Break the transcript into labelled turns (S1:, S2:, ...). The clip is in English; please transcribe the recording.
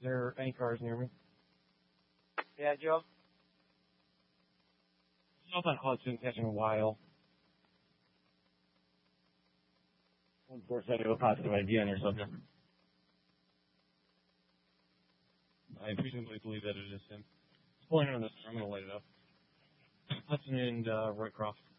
S1: there any cars near me?
S2: Yeah, Joe?
S1: South on Hudson catching a while. Of course, I have a positive ID on your subject. I reasonably believe that it is him. It's pulling on this. I'm going to light it up. Hudson and Roycroft.